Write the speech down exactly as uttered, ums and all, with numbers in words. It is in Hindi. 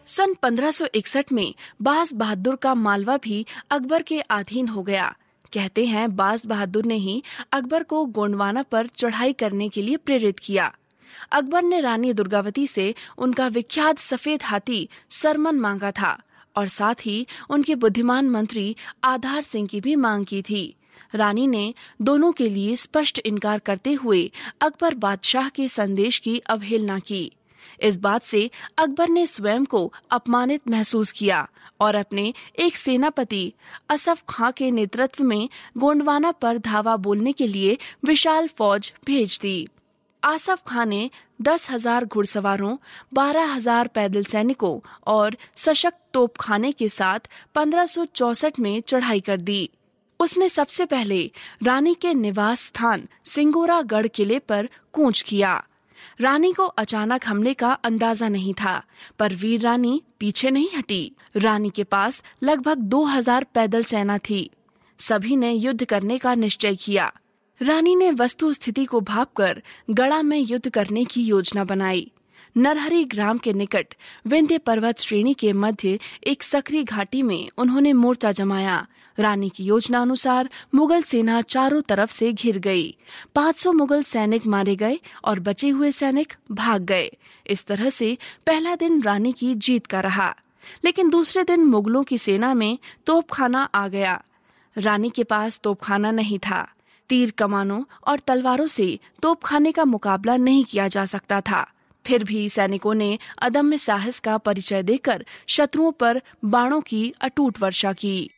सन पंद्रह सौ इकसठ में बाज बहादुर का मालवा भी अकबर के अधीन हो गया। कहते हैं बाज बहादुर ने ही अकबर को गोंडवाना पर चढ़ाई करने के लिए प्रेरित किया। अकबर ने रानी दुर्गावती से उनका विख्यात सफेद हाथी सरमन मांगा था और साथ ही उनके बुद्धिमान मंत्री आधार सिंह की भी मांग की थी। रानी ने दोनों के लिए स्पष्ट इनकार करते हुए अकबर बादशाह के संदेश की अवहेलना की। इस बात से अकबर ने स्वयं को अपमानित महसूस किया और अपने एक सेनापति असफ खां के नेतृत्व में गोंडवाना पर धावा बोलने के लिए विशाल फौज भेज दी। आसफ खान ने दस हजार घुड़सवारों, बारह हजार पैदल सैनिकों और सशक्त तोपखाने के साथ पंद्रह सौ चौसठ में चढ़ाई कर दी। उसने सबसे पहले रानी के निवास स्थान सिंगोरागढ़ किले पर कूच किया। रानी को अचानक हमले का अंदाजा नहीं था, पर वीर रानी पीछे नहीं हटी। रानी के पास लगभग दो हजार पैदल सेना थी। सभी ने युद्ध करने का निश्चय किया। रानी ने वस्तु स्थिति को भांपकर गढ़ा में युद्ध करने की योजना बनाई। नरहरी ग्राम के निकट विंध्य पर्वत श्रेणी के मध्य एक सकरी घाटी में उन्होंने मोर्चा जमाया। रानी की योजना अनुसार मुगल सेना चारों तरफ से घिर गई। पाँच सौ मुगल सैनिक मारे गए और बचे हुए सैनिक भाग गए। इस तरह से पहला दिन रानी की जीत का रहा। लेकिन दूसरे दिन मुगलों की सेना में तोपखाना आ गया। रानी के पास तोपखाना नहीं था। तीर कमानों और तलवारों से तोपखाने का मुकाबला नहीं किया जा सकता था। फिर भी सैनिकों ने अदम्य साहस का परिचय देकर शत्रुओं पर बाणों की अटूट वर्षा की।